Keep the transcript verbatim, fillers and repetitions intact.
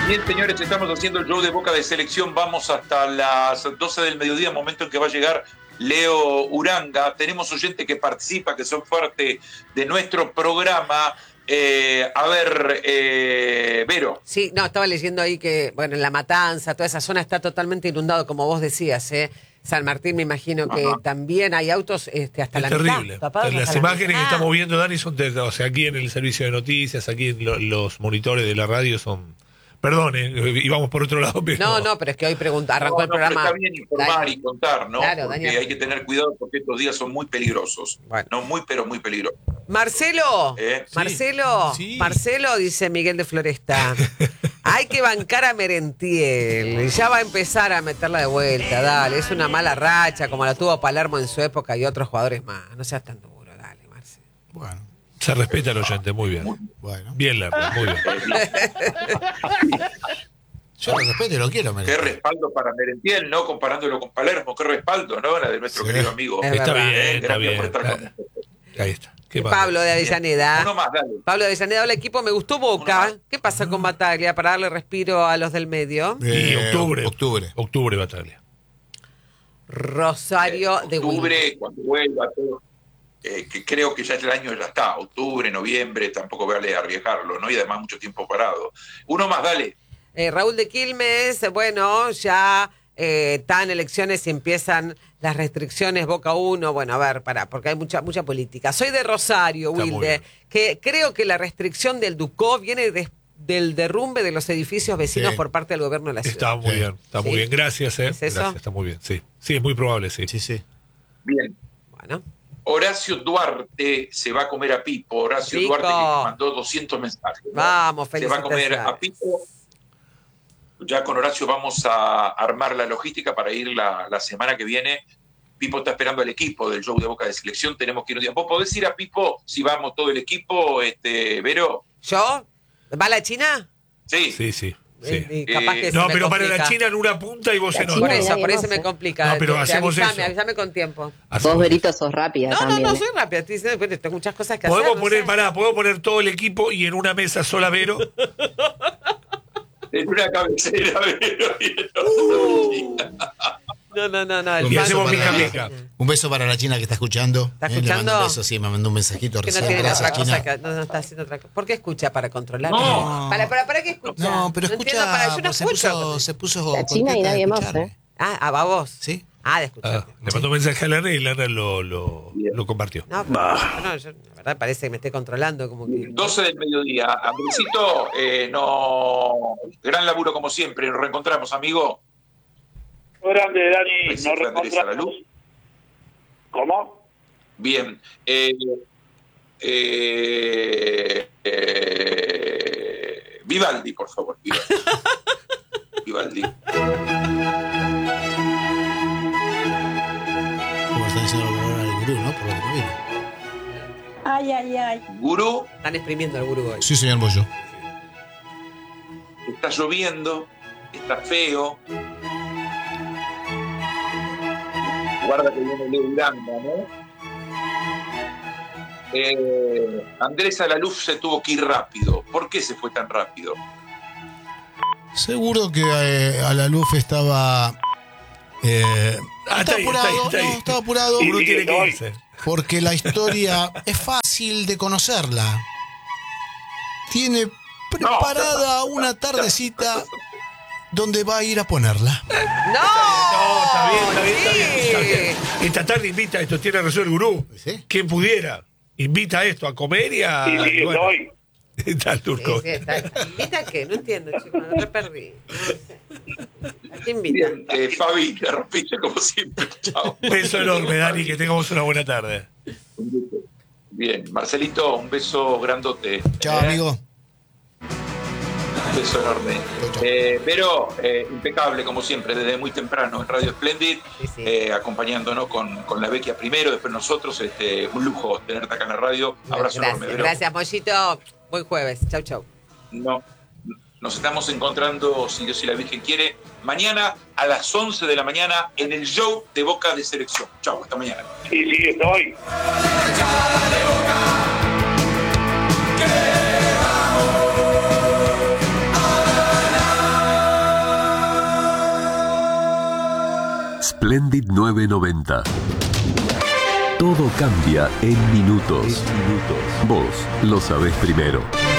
Bien, señores, estamos haciendo el show de Boca de Selección. Vamos hasta las doce del mediodía, momento en que va a llegar Leo Uranga. Tenemos oyentes que participan, que son parte de nuestro programa. Eh, a ver, eh, Vero. Sí, no, estaba leyendo ahí que, bueno, en La Matanza, toda esa zona está totalmente inundado, como vos decías, ¿eh? San Martín, me imagino que Ajá. también hay autos este, hasta es la terrible. mitad. Tapados Las hasta imágenes la que estamos viendo, Dani, son de, o sea, aquí en el servicio de noticias, aquí en lo, los monitores de la radio son... Perdón, eh, íbamos por otro lado. Pero... No, no, pero es que hoy pregunta, arrancó no, el no, programa. Está bien informar Dani. y contar, ¿no? Claro, porque Daniel. hay que tener cuidado porque estos días son muy peligrosos. Bueno. No, muy, pero muy peligrosos. Marcelo, ¿Eh? Marcelo, sí. Marcelo, dice Miguel de Floresta. Hay que bancar a Merentiel. Ya va a empezar a meterla de vuelta, dale. Es una mala racha, como la tuvo Palermo en su época y otros jugadores más. No seas tan duro, dale, Marcelo. Bueno. Se respeta al oyente, muy bien. Bueno. Bien, Lerner, muy bien. Yo lo respeto y lo quiero, Merentiel. Qué respaldo para Merentiel, ¿no? Comparándolo con Palermo, qué respaldo, ¿no? La de nuestro sí. querido amigo. Es está verdad. bien, ¿Eh? está bien. Está... Ahí está. ¿Qué Pablo de Avellaneda. Uno más, dale. Pablo de Avellaneda, hola equipo, me gustó Boca. ¿Qué pasa con Bataglia para darle respiro a los del medio? Eh, y octubre. Octubre. Octubre, Bataglia. Rosario eh, de Octubre, Will. Cuando vuelva todo. Eh, que creo que ya el año ya está, octubre, noviembre, tampoco vale arriesgarlo, ¿no? Y además mucho tiempo parado. Uno más, dale. Eh, Raúl de Quilmes, bueno, ya eh, están elecciones y empiezan las restricciones, Boca uno, bueno, a ver, pará, porque hay mucha mucha política. Soy de Rosario, está Wilde, que creo que la restricción del Ducó viene de, del derrumbe de los edificios vecinos sí. por parte del gobierno de la ciudad. Está muy sí. bien, está ¿Sí? muy bien, gracias, ¿eh? ¿Es eso? Gracias, está muy bien, sí. Sí, es muy probable, sí. Sí, sí. Bien. Bueno. Horacio Duarte se va a comer a Pipo. Horacio Pipo. Duarte que mandó doscientos mensajes. ¿no? Vamos, Se va a comer a Pipo. Ya con Horacio vamos a armar la logística para ir la, la semana que viene. Pipo está esperando al equipo del show de Boca de Selección. Tenemos que ir un día. ¿Vos podés ir a Pipo si vamos todo el equipo, este, Vero? ¿Yo? ¿Va la China? Sí. Sí, sí. Sí. Y capaz que eh, no, pero complica. para la China en una punta y vos la en otra. Por eso, por eso me complica. No, pero te, hacemos te avisame, eso. avísame con tiempo. Hacemos vos, Verito, sos rápida no, también. No, no, ¿eh? soy rápida. Estoy diciendo que tengo muchas cosas que ¿Podemos hacer. Poner, no sé. pará, ¿Puedo poner todo el equipo y en una mesa sola Vero? En una cabecera, Vero. Uh. No, no, no, no. Y hacemos mica mica. Un beso para la China que está escuchando. ¿Está escuchando? Eh, le mando un beso, sí, me mandó un mensajito que recién. no tiene Gracias, otra China. cosa que, no, no está haciendo otra cosa. ¿Por qué escucha? ¿Para controlar? No. ¿Para, para, para qué escucha? No, pero no escucha. Para, yo no se, escucho. puso, se puso la China y nadie más, ¿eh? Ah, ¿a vos? Sí. Ah, de escuchar. Ah, le mandó un mensaje a Lerner y Lerner lo, lo, lo compartió. No, bah. no, yo, la verdad parece que me esté controlando. Como que... doce del mediodía. Andresito, eh, no... gran laburo como siempre. Nos reencontramos, amigo. Grande, Dani. Nos reencontramos. ¿Cómo? Bien. Eh, eh, eh, Vivaldi, por favor. Vivaldi. Vivaldi. Como está diciendo el gurú, ¿no? Por lo que viene. Ay, ay, ay. Gurú. Están exprimiendo al gurú hoy. Sí, señor Bollo. Está lloviendo, está feo. Guarda que viene Leo Uranga, ¿no? Eh, Andrés Alaluf se tuvo que ir rápido. ¿Por qué se fue tan rápido? Seguro que eh, Alaluf estaba... Eh, ah, está ahí, apurado, está ahí, está ahí. No, estaba apurado. Uno tiene que irse. Porque la historia es fácil de conocerla. Tiene preparada no, una tardecita donde va a ir a ponerla. ¡No! No, está bien, está bien, está bien, está bien. Esta tarde invita a esto, tiene razón el gurú. ¿Sí? Quien pudiera, invita a esto, a comer y a... Sí, sí, bueno, hoy. Está el turco. Sí, sí, está. ¿Invita a qué? No entiendo, chicos, no me perdí. No sé. ¿A quién invita? Bien, eh, Fabi, la rompiste como siempre. Chao. Un beso enorme, Dani, que tengamos una buena tarde. Bien, Marcelito, un beso grandote. Chao, ¿eh? amigo. Un beso enorme. Eh, pero eh, impecable, como siempre, desde muy temprano en Radio Splendid, Sí, sí. eh, acompañándonos con, con la Vecchia primero, después nosotros. Este, un lujo tenerte acá en la radio. Abrazo Gracias, enorme, Vero. gracias, Mollito. Buen jueves. Chau, chau. No, nos estamos encontrando, si Dios y la Virgen quiere, mañana a las once de la mañana en el show de Boca de Selección. Chau, hasta mañana. Sí, sí, estoy. Que vamos a ganar. Splendid nueve noventa. Todo cambia en minutos. Vos lo sabés primero.